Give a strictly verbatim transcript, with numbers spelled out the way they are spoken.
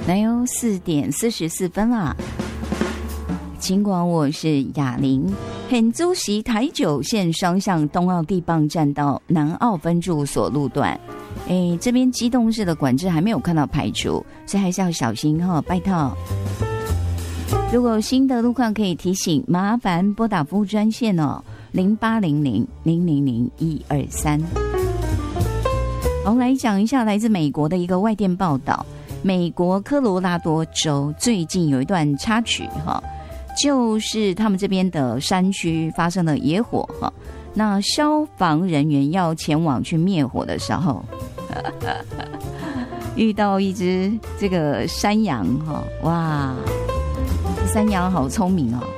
来哟，四点四十四分啦。尽管我是雅玲，很出席台九线双向东澳地磅站到南澳分驻所路段，哎，这边机动式的管制还没有看到排除，所以还是要小心哈，拜托。如果有新的路况可以提醒，麻烦拨打服务专线哦，零八零零零零零一二三。我们来讲一下来自美国的一个外电报道，美国科罗拉多州最近有一段插曲哈。就是他们这边的山区发生了野火哈，那消防人员要前往去灭火的时候，遇到一只这个山羊哈，哇，山羊好聪明哦，